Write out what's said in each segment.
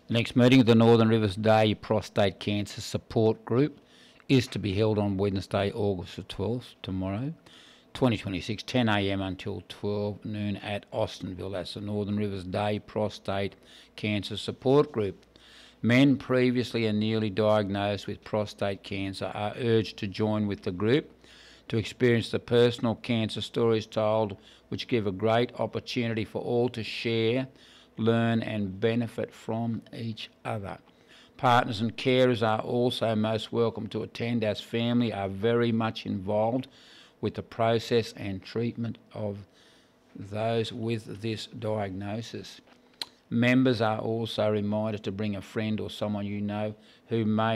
The next meeting of the Northern Rivers Day Prostate Cancer Support Group is to be held on Wednesday, August the 12th, tomorrow, 2026, 10 a.m. until 12 noon at Austinville. That's the Northern Rivers Day Prostate Cancer Support Group. Men previously and newly diagnosed with prostate cancer are urged to join with the group to experience the personal cancer stories told, which give a great opportunity for all to share, learn and benefit from each other. Partners and carers are also most welcome to attend, as family are very much involved with the process and treatment of those with this diagnosis. Members are also reminded to bring a friend or someone you know who may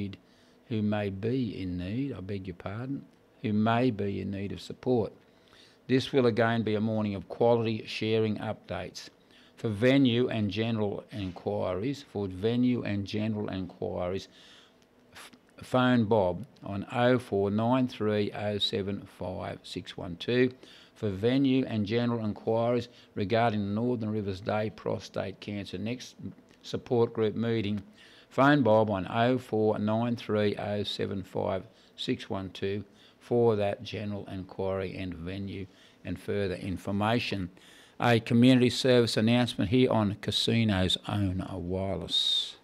be in need of support. This will again be a morning of quality sharing updates. For venue and general enquiries, phone Bob on 0493 075 612. For venue and general enquiries regarding the Northern Rivers Day Prostate Cancer next support group meeting, phone Bob on 0493 075 612 for that general enquiry and venue and further information. A community service announcement here on Casino's Own Wireless.